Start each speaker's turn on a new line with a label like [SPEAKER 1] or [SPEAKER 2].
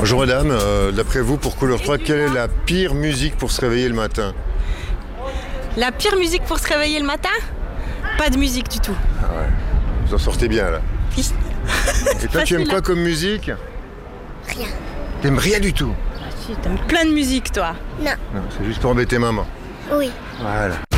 [SPEAKER 1] Bonjour madame, d'après vous, pour Couleur 3, quelle est la pire musique pour se réveiller le matin?
[SPEAKER 2] La pire musique pour se réveiller le matin? Pas de musique du tout.
[SPEAKER 1] Ah ouais, vous en sortez bien là.
[SPEAKER 2] Oui.
[SPEAKER 1] Et toi, tu aimes quoi comme musique?
[SPEAKER 3] Rien.
[SPEAKER 1] T'aimes rien du tout?
[SPEAKER 2] Si, t'aimes plein de musique, toi.
[SPEAKER 3] Non.
[SPEAKER 1] Non, c'est juste pour embêter maman.
[SPEAKER 3] Oui.
[SPEAKER 1] Voilà.